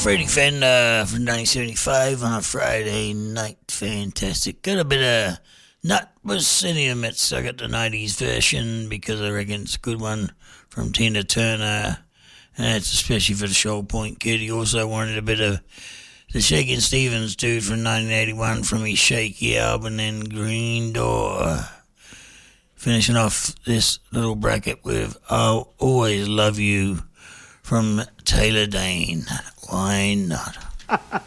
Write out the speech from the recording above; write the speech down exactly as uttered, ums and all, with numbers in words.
Freddie Fender from nineteen seventy-five on a Friday night. Fantastic. Got a bit of nut was sitting in it, so I got the nineties version because I reckon it's a good one from Tina Turner. And it's especially for the Shoal Point kid. He also wanted a bit of the Shakin' Stevens dude from nineteen eighty-one from his Shaky album and Green Door. Finishing off this little bracket with I'll Always Love You from Taylor Dayne. Why not?